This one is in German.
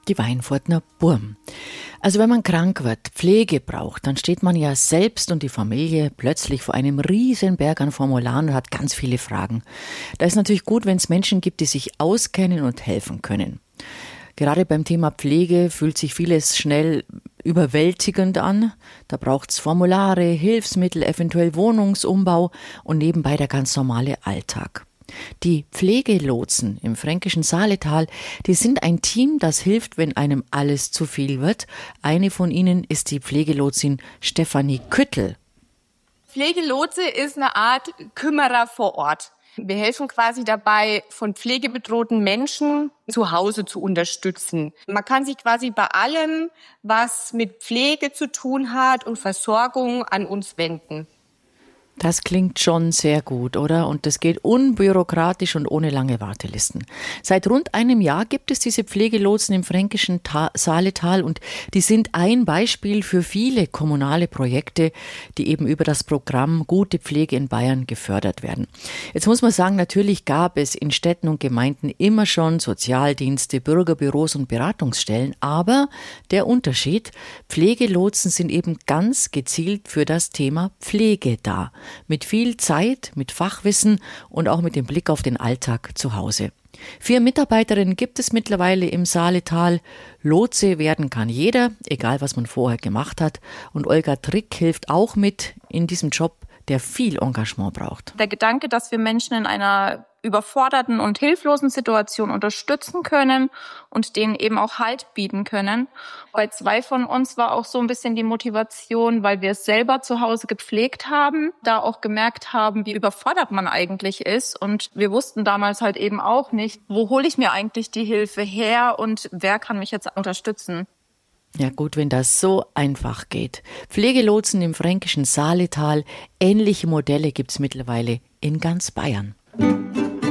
die Weinfurtner Burm. Also wenn man krank wird, Pflege braucht, dann steht man ja selbst und die Familie plötzlich vor einem riesen Berg an Formularen und hat ganz viele Fragen. Da ist natürlich gut, wenn es Menschen gibt, die sich auskennen und helfen können. Gerade beim Thema Pflege fühlt sich vieles schnell überwältigend an. Da braucht es Formulare, Hilfsmittel, eventuell Wohnungsumbau und nebenbei der ganz normale Alltag. Die Pflegelotsen im fränkischen Saaletal, die sind ein Team, das hilft, wenn einem alles zu viel wird. Eine von ihnen ist die Pflegelotsin Stefanie Küttel. Pflegelotse ist eine Art Kümmerer vor Ort. Wir helfen quasi dabei, von pflegebedrohten Menschen zu Hause zu unterstützen. Man kann sich quasi bei allem, was mit Pflege zu tun hat und Versorgung, an uns wenden. Das klingt schon sehr gut, oder? Und das geht unbürokratisch und ohne lange Wartelisten. Seit rund einem Jahr gibt es diese Pflegelotsen im fränkischen Saaletal und die sind ein Beispiel für viele kommunale Projekte, die eben über das Programm Gute Pflege in Bayern gefördert werden. Jetzt muss man sagen, natürlich gab es in Städten und Gemeinden immer schon Sozialdienste, Bürgerbüros und Beratungsstellen, aber der Unterschied, Pflegelotsen sind eben ganz gezielt für das Thema Pflege da. Mit viel Zeit, mit Fachwissen und auch mit dem Blick auf den Alltag zu Hause. 4 Mitarbeiterinnen gibt es mittlerweile im Saaletal. Lotse werden kann jeder, egal was man vorher gemacht hat. Und Olga Trick hilft auch mit in diesem Job, der viel Engagement braucht. Der Gedanke, dass wir Menschen in einer überforderten und hilflosen Situation unterstützen können und denen eben auch Halt bieten können. Bei 2 von uns war auch so ein bisschen die Motivation, weil wir es selber zu Hause gepflegt haben, da auch gemerkt haben, wie überfordert man eigentlich ist. Und wir wussten damals halt eben auch nicht, wo hole ich mir eigentlich die Hilfe her und wer kann mich jetzt unterstützen. Ja gut, wenn das so einfach geht. Pflegelotsen im fränkischen Saaletal, ähnliche Modelle gibt's mittlerweile in ganz Bayern.